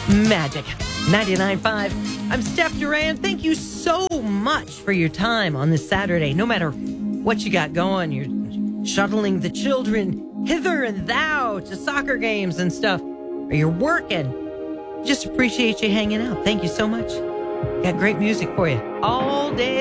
Magic 99.5. I'm Steph Duran. Thank you so much for your time on this Saturday. No matter what you got going, you're shuttling the children hither and thou to soccer games and stuff, or you're working. Just appreciate you hanging out. Thank you so much. Got great music for you all day